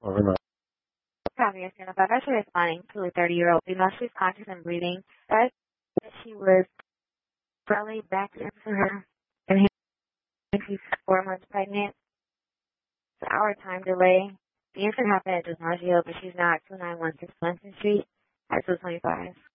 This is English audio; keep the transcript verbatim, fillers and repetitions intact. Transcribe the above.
Overnight. Copy, Santa Fe. Actually responding to a thirty-year-old female. She's conscious and breathing. But she was probably back into her, and she's four months pregnant. It's an hour time delay. The incident happened at DiMaggio, but she's not two nine one six Clinton Street at two twenty-five.